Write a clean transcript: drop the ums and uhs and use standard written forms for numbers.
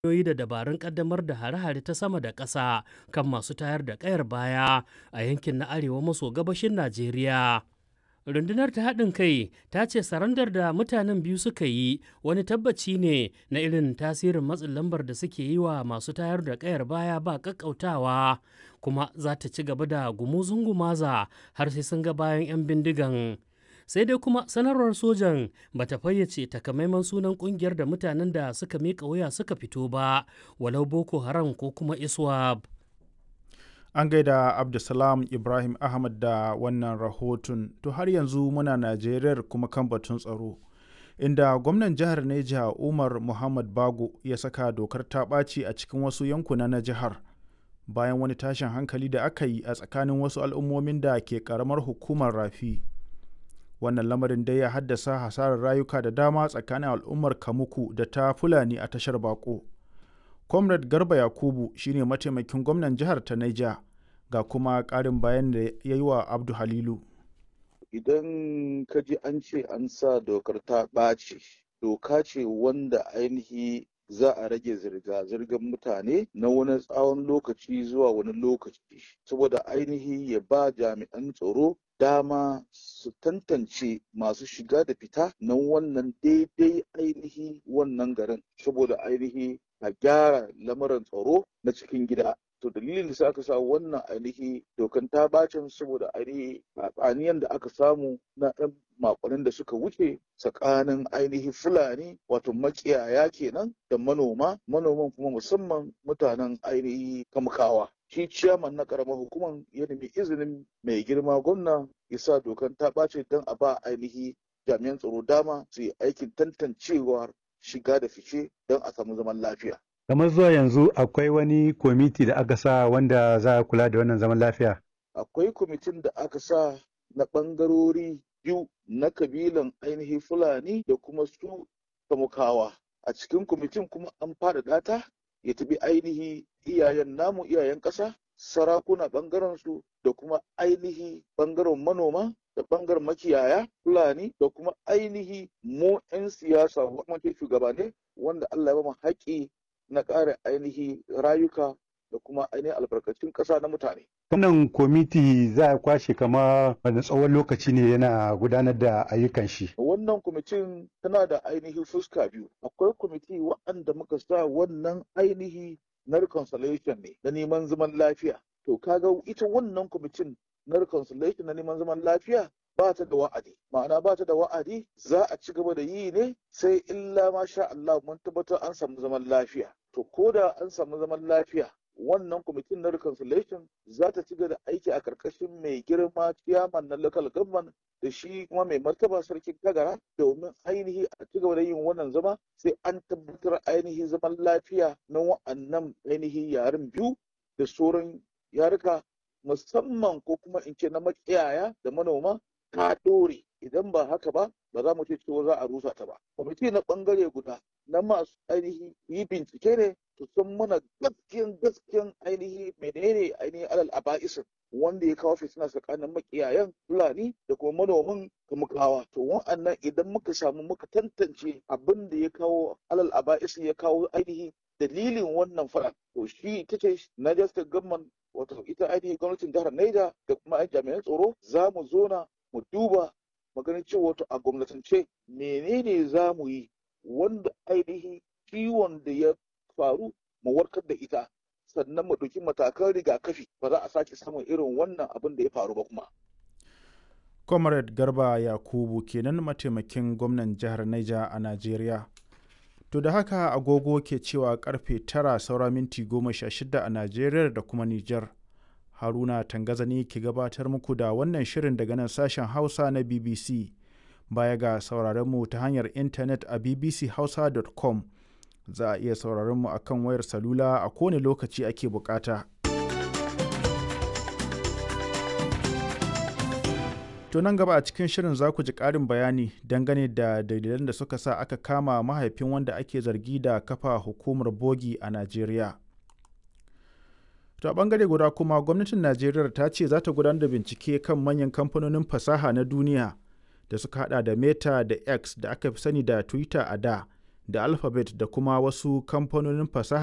hanyoyi da dabarun ƙaddamar da hare-hare ta sama da ƙasa kan masu tayar da ƙayar baya a yankin na arewa maso gabashin Najeriya. Rundunar ta haɗin kai ta ce sarandar da mutanen biyu suka yi wani tabbaci ne na irin tasirin matsin lambar da suke yi wa masu tayar da ƙayar baya ba ƙaƙƙautawa, kuma za ta ci gaba da gumuzun gumaza har sai sun ga bayan 'yan bindigan. Sai dai kuma sanarwar sojan ba ta fayyace takamaiman sunan ƙungiyar da mutanen da suka miƙa wuya suka fito ba, walau Boko Haram ko kuma ISWAP. An gaida Abdulsalam Ibrahim Ahmad da wannan rahoton. To har yanzu muna Najeriyar kuma kan batun tsaro, inda gwamnan jihar Neja Umar Muhammad Bago ya saka dokar ta ɓaci a cikin wasu yankuna na jihar bayan wani tashin hankali da aka yi a tsakanin wasu al'ummomin da ke ƙaramar hukumar Rafi. Wannan lamarin dai ya haddasa hasarar rayuka da dama tsakanin al'ummar Kamuku da ta Fulani a tashar Bako. Comrade Garba Yakubu shine mataimakin gwamnan jihar ta Niger, ga kuma ƙarin bayan da ya yi wa Abdu Halilu. Idan ka ji an ce an sa dokar ta ɓaci, doka ce wanda ainihi za a rage zirga-zirgar mutane na wani tsawon lokaci zuwa wani lokaci, saboda ainihi ya ba jami'an tsaro dama su tantance masu shiga da fita na wannan daidai ainihi wannan garin, saboda ainihi a gyara lamarin tsaro na cikin gida. To dalilin da aka sa wannan ainihi dokan ta bacin saboda ainihi tsaniyan da aka samu na ɗan makonnin da suka wuce tsakanin ainihi Fulani wato makiyaya kenan da manoman kuma musamman mutanen ainihi Kamkawa. Shi ciyaman na karamar hukumar ya nemi izinin mai girma gwamna ya sa dokan ta ɓace don a ba ainihi jami'an tsaro dama su yi aikin tantancewar shiga da fice don a samu zaman lafiya. Kamar zuwa yanzu akwai wani kwamiti da aka sa wanda za a kula da wannan zaman lafiya? Akwai kwamitin da aka sa na ɓangarori biyu na kabilan ainihi Fulani da kuma su Kamukawa. A cikin kwamitin kuma an faɗaɗa ta ya tafi ainihi iyayen ƙasa, sarakuna ɓangaren su da kuma ainihi ɓangaren manoma da ɓangaren makiyaya Fulani da kuma ainihi mu 'yan siyasa kuma shugabanni wanda Allah ya ba mu haƙƙi na ƙara ainihi rayuka da kuma ainihin albarkacin ƙasa na mutane. Wannan kwamiti za a kwashe kama wani tsawon lokaci ne yana gudanar da ayyukan shi. Wannan kwamitin tana da ainihi fuska biyu. Akwai kwamiti waɗanda muka sa wannan ainihi na reconciliation ne na neman zaman lafiya. To kaga ita wannan kwamitin na reconciliation na neman zaman lafiya ba ta da wa'adi, ma'ana ba ta da wa'adi za a ci gaba da yi ne sai illa masha Allah mun tabbatar an samu zaman lafiya. To ko da an samu zaman lafiya wannan kwamitin na reconciliation za ta ci gaba da aiki a karkashin mai girma ciyaman na local government da shi kuma mai martaba sarkin Kagara domin ainihi a ci gaba da yin wannan zama sai an tabbatar ainihi zaman lafiya na wa'annan ainihi yaren biyu da sauran yaruka musamman ko kuma in ce na makiyaya da manoma ta ɗore. Idan ba haka ba za mu ce cewa za a rusa ta ba. Kwamiti na ɓangare guda na masu ainihi yi bincike ne su san mana gaskiyan ainihi menene ainihin alal aba'isin wanda ya kawo fitina tsakanin makiyayan Fulani da kuma manoman Kamukawa. To wa'annan idan muka samu muka tantance abin da ya kawo alal aba'isin ya kawo ainihi dalilin wannan faɗa, to shi ita ce Niger State Government wato ita ainihin gwamnatin jihar Niger da kuma jami'an tsaro za mu zona mu duba maganin cewa wato a gwamnatance menene za mu yi wanda ainihin ciwon da ya faru mu warkar da ita sannan mu ɗauki matakan rigakafi ba za a sake samun irin wannan abin da ya faru ba kuma. Comrade Garba Yakubu kenan mataimakin gwamnan jihar Niger a Najeriya. To da haka agogo ke cewa karfe 9 saura minti 16 a Najeriya da kuma Nijar. Haruna Tangazani ke gabatar muku da wannan shirin daga nan sashen Hausa na BBC. Baya ga sauraron mu ta hanyar intanet a bbchausa.com, za a iya sauraron mu akan wayar salula a kowane lokaci ake bukata. To nan gaba a cikin shirin za ku ji ƙarin bayani dangane da dalilan da suka sa aka kama mahaifin wanda ake zargi da kafa hukumar bogi a Najeriya. To a ɓangare guda kuma gwamnatin Najeriya ta ce za ta gudanar da bincike kan manyan kamfanonin fasaha na duniya da suka hada da Meta da X da aka fi sani da Twitter a da da Alphabet da kuma wasu kamfanonin fasaha